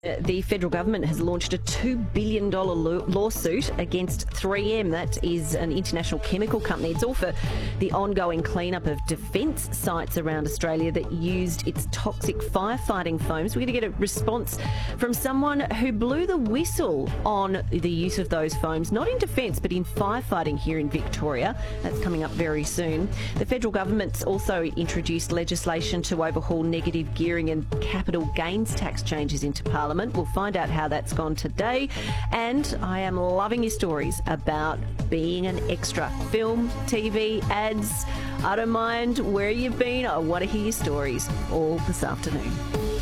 The federal government has launched a $2 billion lawsuit against 3M. That is an international chemical company. It's all for the ongoing cleanup of defence sites around Australia that used its toxic firefighting foams. We're going to get a response from someone who blew the whistle on the use of those foams, not in defence but in firefighting here in Victoria. That's coming up very soon. The federal government's also introduced legislation to overhaul negative gearing and capital gains tax changes into Parliament. We'll find out how that's gone today. And I am loving your stories about being an extra. Film, TV, ads. I don't mind where you've been. I want to hear your stories all this afternoon.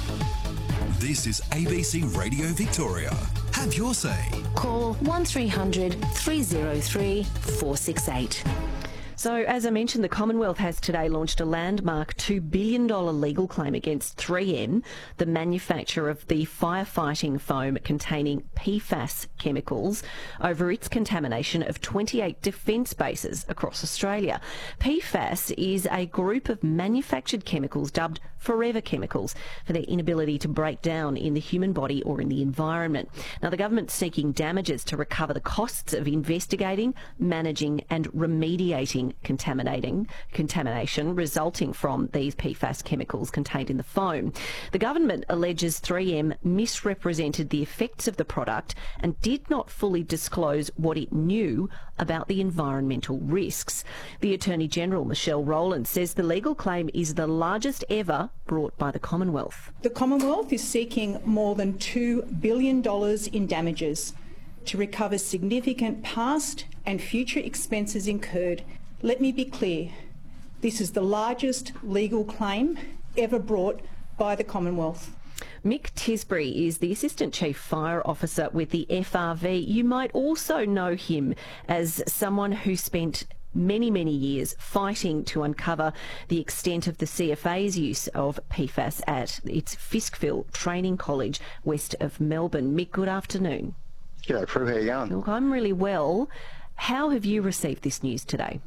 This is ABC Radio Victoria. Have your say. Call 1300 303 468. So, as I mentioned, the Commonwealth has today launched a landmark $2 billion legal claim against 3M, the manufacturer of the firefighting foam containing PFAS chemicals, over its contamination of 28 defence bases across Australia. PFAS is a group of manufactured chemicals dubbed forever chemicals for their inability to break down in the human body or in the environment. Now, the government's seeking damages to recover the costs of investigating, managing and remediating contamination resulting from these PFAS chemicals contained in the foam. The government alleges 3M misrepresented the effects of the product and did not fully disclose what it knew about the environmental risks. The Attorney-General, Michelle Rowland, says the legal claim is the largest ever brought by the Commonwealth. The Commonwealth is seeking more than $2 billion in damages to recover significant past and future expenses incurred. Let me be clear, this is the largest legal claim ever brought by the Commonwealth. Mick Tisbury is the Assistant Chief Fire Officer with the FRV. You might also know him as someone who spent many years fighting to uncover the extent of the CFA's use of PFAS at its Fiskville Training College west of Melbourne. Mick, good afternoon. G'day, Prue. How are you going? Look, I'm really well. How have you received this news today?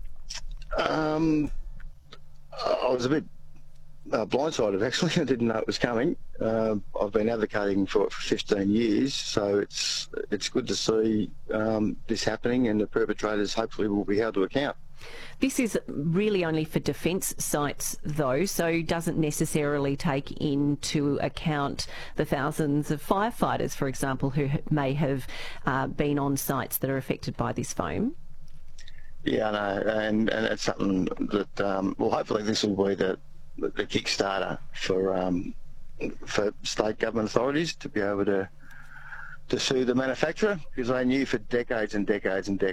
I was a bit blindsided, actually. I didn't know it was coming. I've been advocating for it for 15 years, so it's good to see this happening, and the perpetrators hopefully will be held to account. This is really only for defence sites, though, so doesn't necessarily take into account the thousands of firefighters, for example, who may have been on sites that are affected by this foam. Yeah, I know, and it's something that, well, hopefully this will be the kickstarter for state government authorities to be able to sue the manufacturer, because they knew for decades and decades and decades